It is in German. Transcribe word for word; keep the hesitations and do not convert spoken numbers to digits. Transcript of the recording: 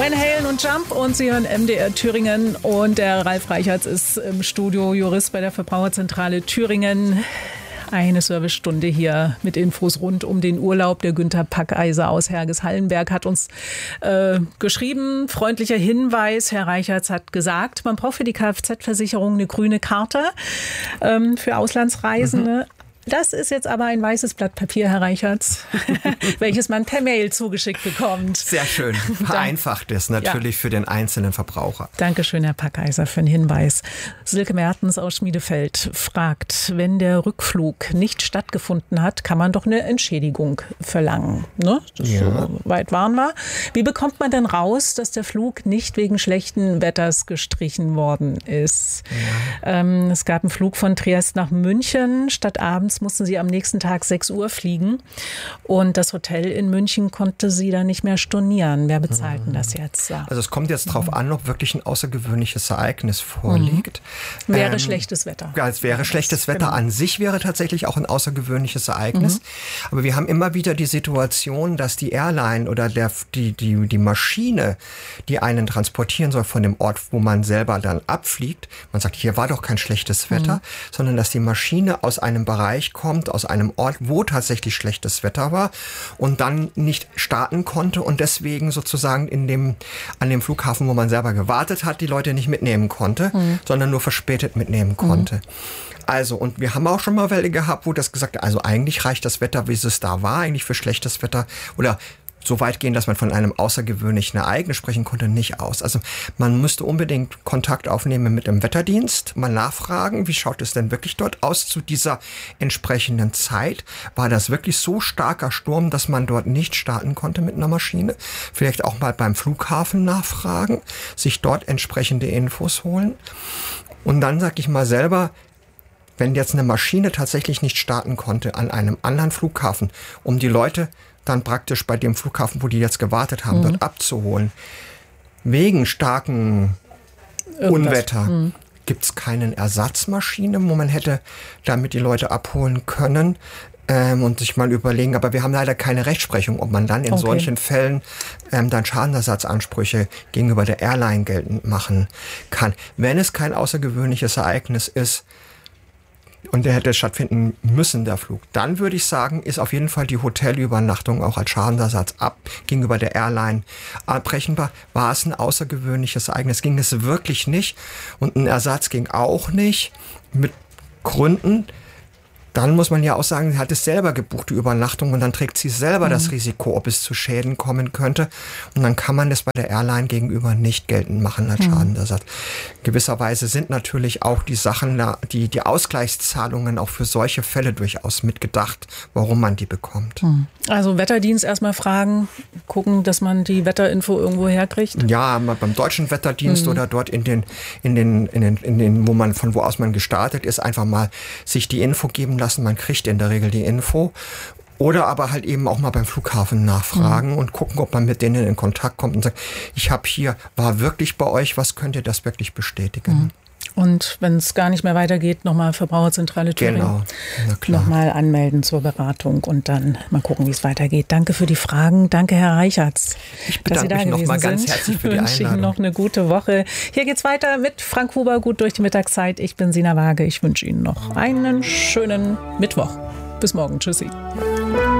Van Halen und Jump und Sie hören M D R Thüringen und der Ralf Reichertz ist im Studio, Jurist bei der Verbraucherzentrale Thüringen. Eine Servicestunde hier mit Infos rund um den Urlaub. Der Günther Packeiser aus Herges-Hallenberg hat uns äh, geschrieben. Freundlicher Hinweis. Herr Reichertz hat gesagt, man braucht für die Kfz-Versicherung eine grüne Karte ähm, für Auslandsreisende. Mhm. Das ist jetzt aber ein weißes Blatt Papier, Herr Reichertz, welches man per Mail zugeschickt bekommt. Sehr schön. Vereinfacht es natürlich ja. für den einzelnen Verbraucher. Dankeschön, Herr Packeiser, für den Hinweis. Silke Mertens aus Schmiedefeld fragt, wenn der Rückflug nicht stattgefunden hat, kann man doch eine Entschädigung verlangen. Ne? Das ja. So weit waren wir. Wie bekommt man denn raus, dass der Flug nicht wegen schlechten Wetters gestrichen worden ist? Ja. Ähm, es gab einen Flug von Triest nach München. Statt abends mussten sie am nächsten Tag sechs Uhr fliegen und das Hotel in München konnte sie dann nicht mehr stornieren. Wer bezahlt denn das jetzt? Ja. Also es kommt jetzt darauf mhm. an, ob wirklich ein außergewöhnliches Ereignis vorliegt. Mhm. Wäre ähm, schlechtes Wetter. Ja, es wäre ja, schlechtes Wetter genau. an sich, wäre tatsächlich auch ein außergewöhnliches Ereignis. Mhm. Aber wir haben immer wieder die Situation, dass die Airline oder der, die, die, die Maschine, die einen transportieren soll von dem Ort, wo man selber dann abfliegt, man sagt, hier war doch kein schlechtes Wetter, mhm. sondern dass die Maschine aus einem Bereich kommt, aus einem Ort, wo tatsächlich schlechtes Wetter war und dann nicht starten konnte und deswegen sozusagen in dem, an dem Flughafen, wo man selber gewartet hat, die Leute nicht mitnehmen konnte, mhm. sondern nur verspätet mitnehmen konnte. Mhm. Also, und wir haben auch schon mal Welle gehabt, wo das gesagt hat, also eigentlich reicht das Wetter, wie es da war, eigentlich für schlechtes Wetter oder so weit gehen, dass man von einem außergewöhnlichen Ereignis sprechen konnte, nicht aus. Also man müsste unbedingt Kontakt aufnehmen mit dem Wetterdienst, mal nachfragen, wie schaut es denn wirklich dort aus zu dieser entsprechenden Zeit? War das wirklich so starker Sturm, dass man dort nicht starten konnte mit einer Maschine? Vielleicht auch mal beim Flughafen nachfragen, sich dort entsprechende Infos holen. Und dann sag ich mal selber, wenn jetzt eine Maschine tatsächlich nicht starten konnte an einem anderen Flughafen, um die Leute dann praktisch bei dem Flughafen, wo die jetzt gewartet haben, mhm. dort abzuholen. Wegen starken Irgendwas. Unwetter mhm. gibt es keine Ersatzmaschine, wo man hätte damit die Leute abholen können ähm, und sich mal überlegen. Aber wir haben leider keine Rechtsprechung, ob man dann in okay. solchen Fällen ähm, dann Schadenersatzansprüche gegenüber der Airline geltend machen kann. Wenn es kein außergewöhnliches Ereignis ist, und der hätte stattfinden müssen, der Flug. Dann würde ich sagen, ist auf jeden Fall die Hotelübernachtung auch als Schadensersatz ab gegenüber der Airline abbrechenbar. War es ein außergewöhnliches Ereignis? Ging es wirklich nicht? Und ein Ersatz ging auch nicht mit Gründen. Dann muss man ja auch sagen, sie hat es selber gebucht, die Übernachtung, und dann trägt sie selber mhm. das Risiko, ob es zu Schäden kommen könnte. Und dann kann man das bei der Airline gegenüber nicht geltend machen als mhm. Schadenersatz. Gewisserweise sind natürlich auch die Sachen, die, die Ausgleichszahlungen auch für solche Fälle durchaus mitgedacht, warum man die bekommt. Mhm. Also Wetterdienst erstmal fragen, gucken, dass man die Wetterinfo irgendwo herkriegt? Ja, beim deutschen Wetterdienst mhm. oder dort in den, in den, in den, in den, wo man, von wo aus man gestartet ist, einfach mal sich die Info geben lassen. Man kriegt in der Regel die Info. Oder aber halt eben auch mal beim Flughafen nachfragen mhm. und gucken, ob man mit denen in Kontakt kommt und sagt, ich habe hier, war wirklich bei euch, was könnt ihr das wirklich bestätigen? Mhm. Und wenn es gar nicht mehr weitergeht, nochmal Verbraucherzentrale Thüringen. Genau. Na klar. Nochmal anmelden zur Beratung und dann mal gucken, wie es weitergeht. Danke für die Fragen. Danke, Herr Reichertz. Ich bedanke mich nochmal ganz herzlich für die Einladung. Ich wünsche Ihnen noch eine gute Woche. Hier geht's weiter mit Frank Huber, gut durch die Mittagszeit. Ich bin Sina Waage. Ich wünsche Ihnen noch einen schönen Mittwoch. Bis morgen. Tschüssi.